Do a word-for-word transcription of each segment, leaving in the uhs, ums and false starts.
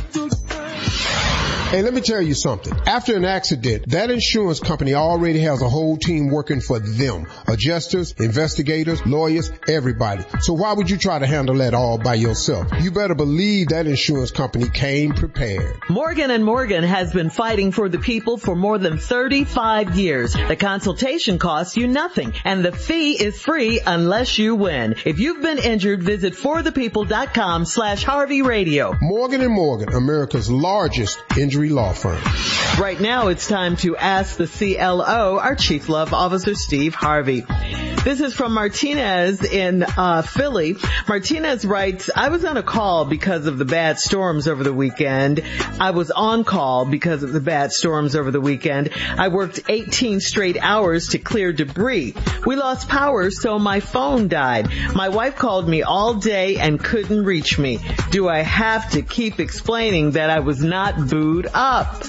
Hey, let me tell you something. After an accident, that insurance company already has a whole team working for them. Adjusters, investigators, lawyers, everybody. So why would you try to handle that all by yourself? You better believe that insurance company came prepared. Morgan and Morgan has been fighting for the people for more than thirty-five years. The consultation costs you nothing, and the fee is free unless you win. If you've been injured, visit forthepeople.com slash Harvey Radio. Morgan and Morgan, America's largest injury law firm. Right now, it's time to ask the C L O, our Chief Love Officer, Steve Harvey. This is from Martinez in uh Philly. Martinez writes, I was on a call because of the bad storms over the weekend. I was on call because of the bad storms over the weekend. I worked eighteen straight hours to clear debris. We lost power, so my phone died. My wife called me all day and couldn't reach me. Do I have to keep explaining that I was not booed up?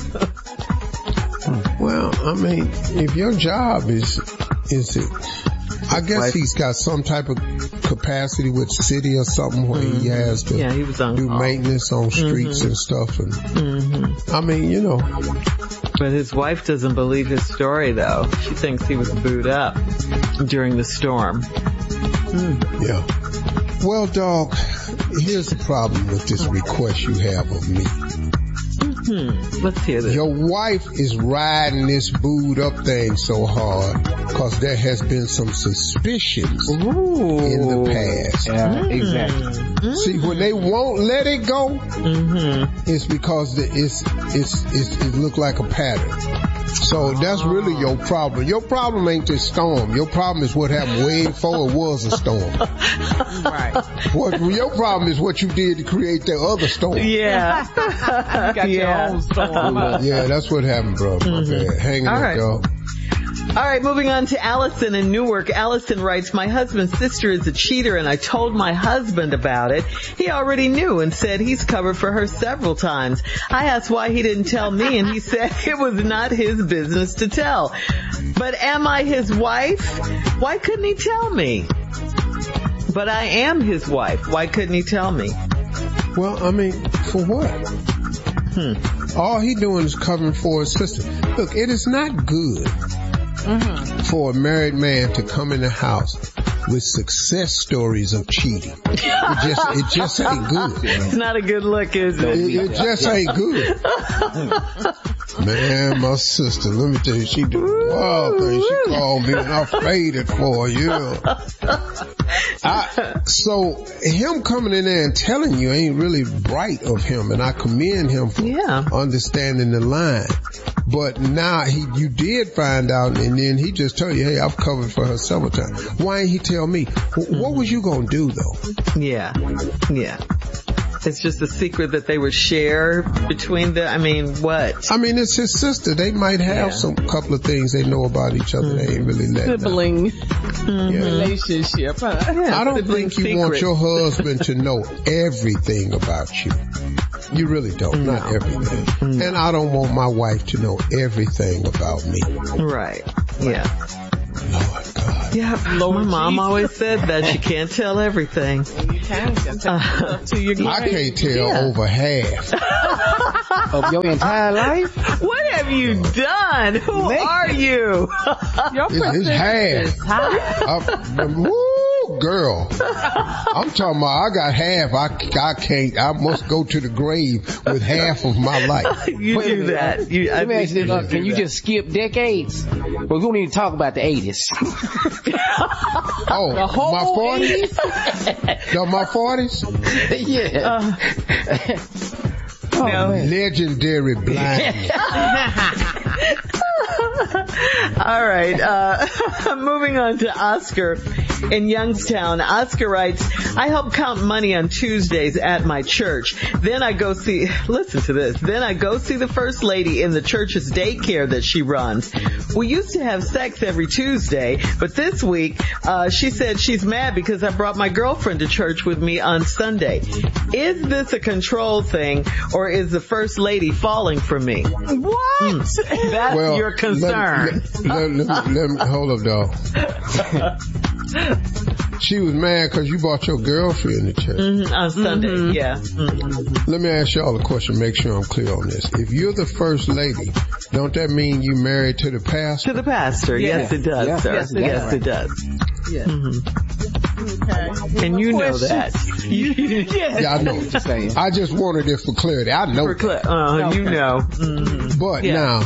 Well, I mean, if your job is, is it, I guess he's got some type of capacity with city or something where mm-hmm. he has to yeah, he was on do call. maintenance on streets mm-hmm. and stuff. And mm-hmm. I mean, you know. But his wife doesn't believe his story, though. She thinks he was booed up during the storm. Mm. Yeah. Well, dog, here's the problem with this request you have of me. Hmm. Let's hear this. Your wife is riding this booed up thing so hard because there has been some suspicions Ooh. in the past. Yeah, mm. exactly. Mm. See, when they won't let it go, mm-hmm. it's because the, it's, it's, it's, it look like a pattern. So that's really your problem. Your problem ain't this storm. Your problem is what happened way before it was a storm. Right. What, your problem is what you did to create the other storm. Yeah. You got yeah. your own storm. Yeah, that's what happened, bro. Mm-hmm. Okay. Hang in All there, right. dog. All right, moving on to Allison in Newark. Allison writes, my husband's sister is a cheater and I told my husband about it. He already knew and said he's covered for her several times. I asked why he didn't tell me and he said it was not his business to tell. But am I his wife? Why couldn't he tell me? But I am his wife. Why couldn't he tell me? Well, I mean, for what? Hmm. All he doing is covering for his sister. Look, it is not good Mm-hmm. for a married man to come in the house with success stories of cheating. It just, it just ain't good. It's not a good look, is it? It, it just ain't good. Man, my sister, let me tell you, she did a wild thing. She called me and I faded for you. I, so him coming in there and telling you ain't really bright of him, and I commend him for yeah. understanding the line. But now he, you did find out, and then he just told you, hey, I've covered for her several times. Why ain't he tell me? W- what was you gonna do though? Yeah, yeah. It's just a secret that they would share between the, I mean, what? I mean, it's his sister. They might have yeah. some couple of things they know about each other. Mm-hmm. They ain't really letting Sibling mm-hmm. yeah. relationship. Huh? Yeah, I don't think you secret. want your husband to know everything about you. You really don't. No. Not everything. No. And I don't want my wife to know everything about me. Right. Yeah. Lord God. Yeah. Lord my mom Jesus. always said that she can't tell everything. You can tell Uh, to your grave. I can't tell Yeah. over half. Of your entire life? What have you done? Who Man. are you? Your It's, it's half. is high. I, woo, girl. I'm talking about I got half. I, I can't. I must go to the grave with half of my life. You do that. You, I Let me think ask you you this, uh, do can you that. just skip decades? Well, we don't need to talk about the eighties. Oh, The whole my forties? eighties? No, my forties? Yeah. Oh, No. man. Legendary blindness. All right. Uh, moving on to Oscar in Youngstown. Oscar writes, I help count money on Tuesdays at my church. Then I go see, listen to this, then I go see the first lady in the church's daycare that she runs. We used to have sex every Tuesday, but this week, uh, she said she's mad because I brought my girlfriend to church with me on Sunday. Is this a control thing, or is the first lady falling for me? What? Mm. That's Well, your concern. Let, let, let, let, let me, hold up, dog. She was mad because you brought your girlfriend to church. Mm-hmm. On Sunday, mm-hmm. yeah. Mm-hmm. Let me ask y'all a question, make sure I'm clear on this. If you're the first lady, don't that mean you married to the pastor? To the pastor, yeah. Yes it does, yeah. sir. Yes, it, yes, it does. Yeah. Mm-hmm. Okay. And you know that. yeah. yeah, I know. Just I just wanted it for clarity. I know. For cl- uh, okay. You know. Mm-hmm. But yeah. now,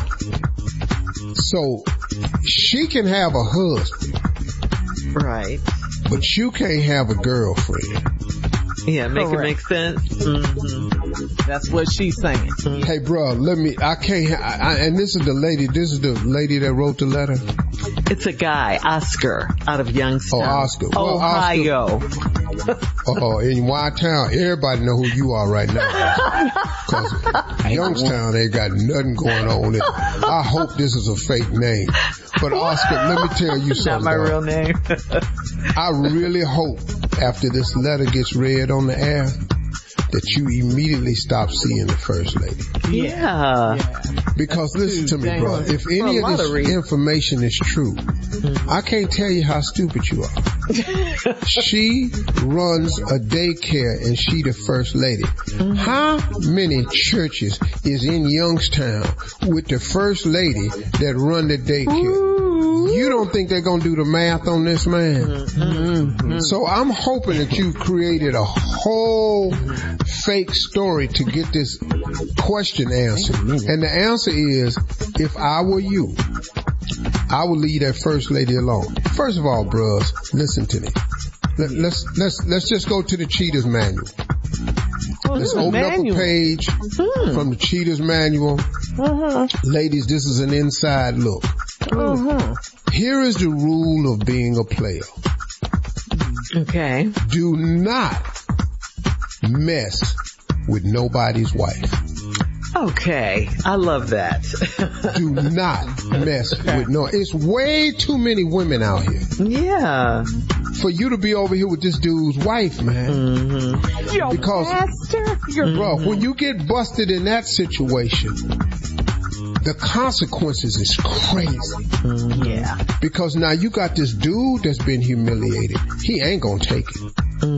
so she can have a husband. Right. But you can't have a girlfriend. Yeah, make Correct. It make sense. Mm-hmm. That's what she's saying. Mm-hmm. Hey, bro, let me, I can't, ha- I, and this is the lady, this is the lady that wrote the letter. It's a guy, Oscar, out of Youngstown. Oh, Oscar. Well, Ohio. Oscar, oh, in Y-Town, everybody know who you are right now. Because Youngstown ain't got nothing going on. It. I hope this is a fake name. But Oscar, let me tell you something. Not my real name. I really hope after this letter gets read on the air that you immediately stop seeing the first lady. Yeah. yeah. Because That's listen to me, bro. If any of this of information is true, mm-hmm. I can't tell you how stupid you are. She runs a daycare and she the first lady. Mm-hmm. How many churches is in Youngstown with the first lady that run the daycare? Ooh. You don't think they're going to do the math on this, man? Mm-hmm. So I'm hoping that you've created a whole fake story to get this question answered. And the answer is, if I were you, I would leave that first lady alone. First of all, bros, listen to me. Let, let's, let's, let's just go to the Cheaters Manual. Oh, let's open manual. up a page mm-hmm. from the Cheaters Manual. Uh-huh. Ladies, this is an inside look. Uh-huh. Here is the rule of being a player. Okay. Do not mess with nobody's wife. Okay. I love that. Do not mess with no. It's way too many women out here. Yeah. For you to be over here with this dude's wife, man. Mm-hmm. Yo, because, master. You're bro, mm-hmm. when you get busted in that situation, the consequences is crazy. Mm-hmm. Yeah. Because now you got this dude that's been humiliated. He ain't gonna take it.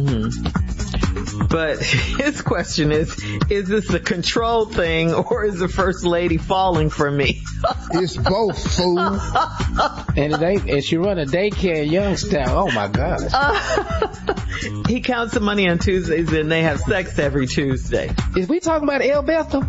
Mm-hmm. But his question is, is this a control thing or is the first lady falling for me? It's both, fool. And it ain't, and she run a daycare in Youngstown. Oh my gosh. Uh, he counts the money on Tuesdays and they have sex every Tuesday. Is we talking about El Bethel?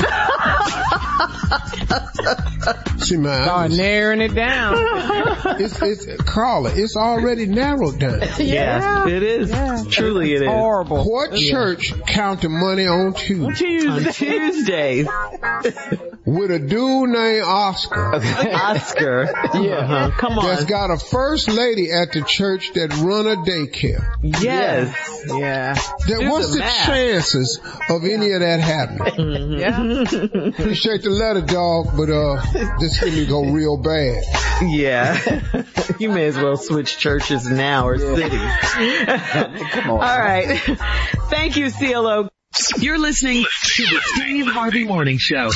See, man. Start narrowing it down. It's, it's, Carla, it's already narrowed down. Yeah, yeah it is. Yeah. Truly it is. Horrible. What yeah. church counted money on Tuesday? On Tuesdays. With a dude named Oscar. Oscar. Yeah. Uh-huh. Come on. That's got a first lady at the church that run a daycare. Yes. Yeah. That, what's the, the chances of any of that happening? Mm-hmm. Yeah. Appreciate the letter, dog, but uh, this can go real bad. Yeah. You may as well switch churches now or yeah. cities. Come on. All right. Thank you, C L O. You're listening to the Steve Harvey Morning Show.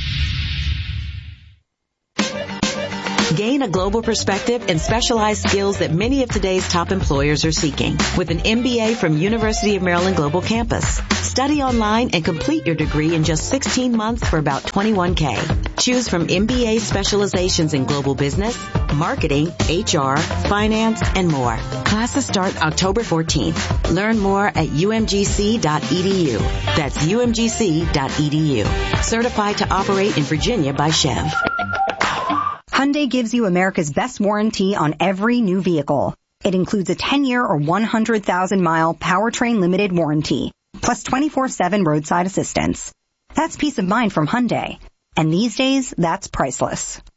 Gain a global perspective and specialized skills that many of today's top employers are seeking with an M B A from University of Maryland Global Campus. Study online and complete your degree in just sixteen months for about twenty-one K. Choose from M B A specializations in global business, marketing, H R, finance, and more. Classes start October fourteenth. Learn more at U M G C dot E D U. That's U M G C dot E D U. Certified to operate in Virginia by Chev. Hyundai gives you America's best warranty on every new vehicle. It includes a ten-year or one hundred thousand mile powertrain limited warranty, plus twenty-four seven roadside assistance. That's peace of mind from Hyundai. And these days, that's priceless.